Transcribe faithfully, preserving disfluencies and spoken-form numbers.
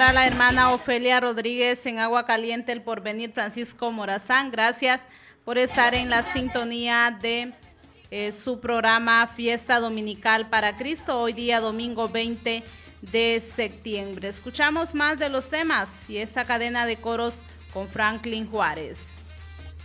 para la hermana Ofelia Rodríguez en Agua Caliente, El Porvenir, Francisco Morazán. Gracias por estar en la sintonía de eh, su programa Fiesta Dominical para Cristo, hoy día domingo veinte de septiembre. Escuchamos más de los temas y esta cadena de coros con Franklin Juárez.